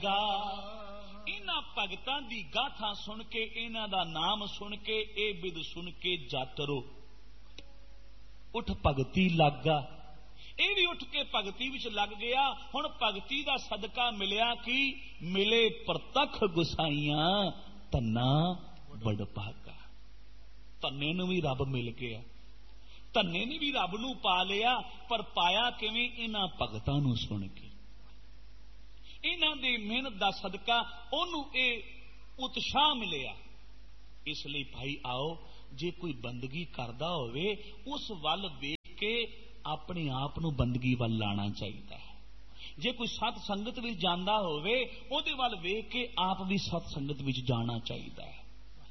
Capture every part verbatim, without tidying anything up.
इन्हां भगतां दी गाथा सुन के, इन्हां दा नाम सुन के, ए बिद सुन के जातरो उठ भगती लगा। ये भी उठ के भगती विच लग गया। हुण भगती दा सदका मिलिया कि मिले प्रतख गुसाइयां धन्ना बड़ भागा। धन्ने नूं भी रब मिल गया, धन्ने ने भी रब नूं पा लिया। पर पाया किवें? इन्हां भगतां नूं सुन के, इन्हां दी मेहनत दा सदका ओनूं ए उत्साह मिलिया। इसलिए भाई आओ, जे कोई बंदगी करदा होवे उस वल वेख के अपने आप नूं बंदगी वल लाना चाहिए है। जे कोई सत संगत विच जांदा होवे उहदे वल वेख के आप भी सत संगत विच जाना चाहिए है,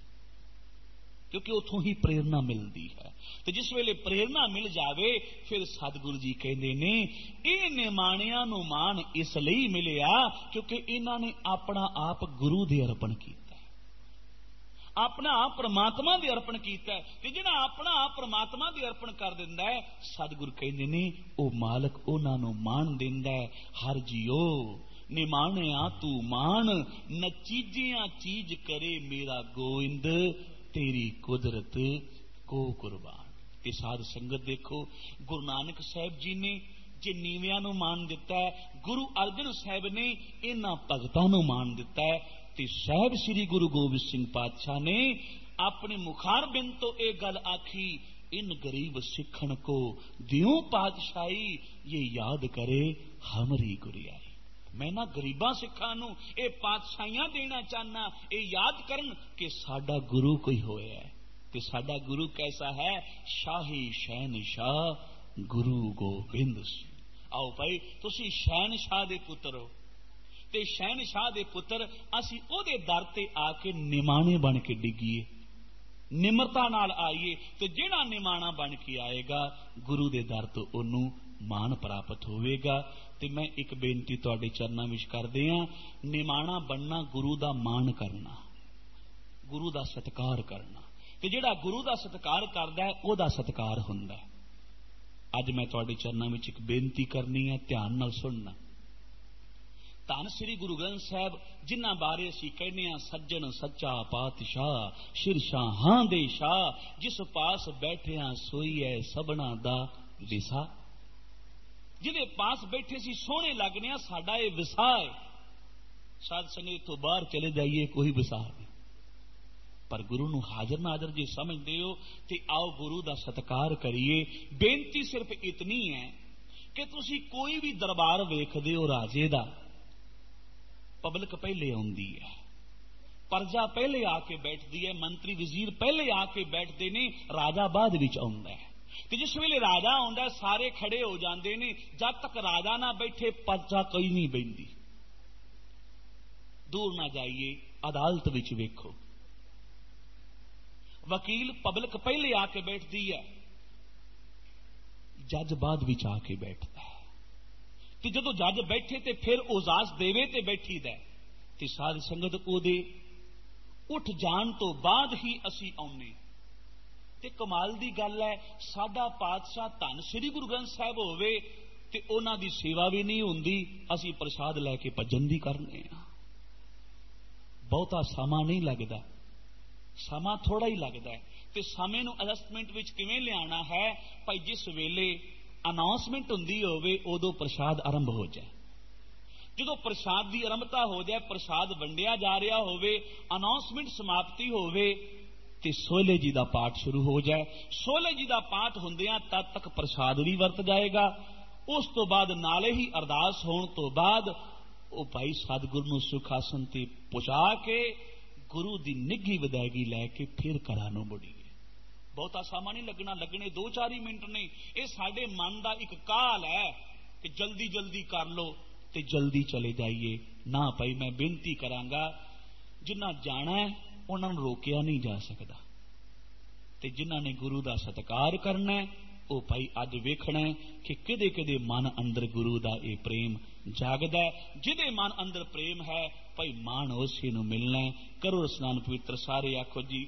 क्योंकि उथों ही प्रेरणा मिलती है। तो जिस वेले प्रेरणा मिल जावे फिर सतगुरु जी कहते ने ये निमाणियां नूं मान इसलिए मिलिया क्योंकि इन्हां ने अपना आप गुरु दे अर्पण किया, अपना आप परमात्मा दे अर्पण किया। जिहड़ा अपना आप परमात्मा दे अर्पण कर दिंदा है, सतगुरु कहते ने ओ मालक उन्हां नूं मान दिंदा है। हर जियो निमाणिया तू मान, नचीजियां चीज करे मेरा गोविंद, तेरी कुदरत को कुर्बान। ते साध संगत देखो, गुरु नानक साहब जी ने जे नीवियां नूं मान दिता है, गुरु अर्जन साहब ने इन्हां भगतां नूं मान दिता है। ते साहब श्री गुरु गोबिंद सिंह पातशाह ने अपने मुखार बिन तो ये गल आखी, इन गरीब सिखन को दियो पातशाही, ये याद करे हमारी गुरियाई। मैं ना गरीबा सिखां नूं ये पातशाहियां देना चाहना, ये याद करन कि साडा गुरु कोई होया है। ते साडा गुरु कैसा है? शाही शहनशाह गुरु गोबिंद सिंह। आओ भाई तुसी शहनशाह दे पुत्र हो, ते शहनशाह दे पुत्र असी ओदे दर ते आके निमाणे बन के डिगीए, निमरता नाल आईए। ते जिहड़ा निमाणा बन के आएगा गुरु दे दर तो ओनू मान प्राप्त होवेगा। ते मैं एक बेनती तुहाडे चरनां विच करदे हां, निमाणा बनना गुरु दा मान करना, गुरु दा सत्कार करना। ते जिहड़ा गुरु दा सत्कार करदा है ओहदा सत्कार हुंदा है। अज मैं तुहाडे चरनां विच एक बेनती करनी है, ध्यान नाल सुनना। धन श्री गुरु ग्रंथ साहब जिन्हां बारे असी कहने हां सज्जन सच्चा पातशाह, शिरशाहां दे शाह, जिस पास बैठे हां सोई है सबना दा विसा। जिहदे पास बैठे सी सोहणे लगने हां, साडा ये विसा है। साध संगत तो बाहर चले जाइए कोई विसा नहीं, पर गुरु नूं हाजर नाजर जे समझदे हो ते आओ गुरु दा सत्कार करिए। बेनती सिर्फ इतनी है कि तुसी कोई भी दरबार वेखदे हो राजे दा, पब्लिक पहले आउंदी है, प्रजा पहले आके बैठती है, मंत्री वजीर पहले आके बैठते ने, राजा बाद विच आउंदा है। ते जिस वेले राजा आउंदा सारे खड़े हो जाते ने, जब तक राजा ना बैठे प्रजा कोई नहीं बहिंदी। दूर ना जाइए, अदालत विच वेखो, वकील पब्लिक पहले आके बैठती है, जज बाद विच आके बैठता है। ते जदों जज बैठे ते फिर उजास देवे ते बैठी दा, ते साध संगत ओदे उठ जाण तो बाद ही असी आउने। ते कमाल दी गल है, साडा पातशाह धन श्री गुरु ग्रंथ साहब होवे ते उन्हां दी सेवा भी नहीं हुंदी, असी प्रसाद लैके भजन दी करने आ। बहुता समा नहीं लगदा, समा थोड़ा ही लगता है। ते समय नूं एडजस्टमेंट विच किवें लियाना है? भाई जिस वेले अनाउंसमेंट हुंदी होवे उदों प्रसाद आरंभ हो जाए। जदों प्रसाद की आरंभता हो जाए, प्रसाद वंडिया जा रहा होवे, अनाउंसमेंट समाप्ति होवे ते सोहले जी का पाठ शुरू हो जाए। सोहले जी का पाठ हुंदियां तद तक प्रसाद भी वरत जाएगा। उस तो बाद नाले ही अरदास होने तो बाद ओ भाई सतगुरु नूं सुख आसन ते पहुंचा के गुरु की निघी विदायगी लैके फिर घरां नूं मुड़ीए। बहुता समा नहीं लगना, लगने दो चार ही मिनट ने। यह साडे मन का एक काल है कि जल्दी जल्दी कर लो ते जल्दी चले जाइए। ना भाई मैं बेनती करांगा, जिन्हां जाना है उन्हां नूं रोकिया नहीं जा सकता, ते जिन्हां ने गुरु का सत्कार करना है वो भाई अज वेखना है कि किदे किदे मन अंदर गुरु का यह प्रेम जागदा है। जिदे मन अंदर प्रेम है भाई मान उसे नूं मिलना है। करो स्नान पवित्र सारे, आखो जी